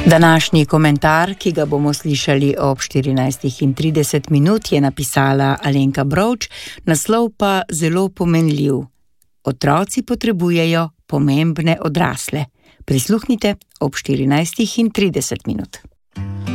Današnji komentar, ki ga bomo slišali ob 14:30, je napisala Alenka Brovč, naslov pa zelo pomenljiv. Otroci potrebujejo pomembne odrasle. Prisluhnite ob 14:30.